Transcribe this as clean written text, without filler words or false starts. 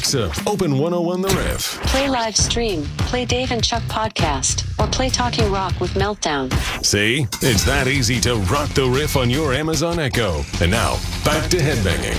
Alexa, open 101 The Riff. Play live stream, play Dave and Chuck podcast, or play Talking Rock with Meltdown. See? It's that easy to rock the riff on your Amazon Echo. And now, back to headbanging.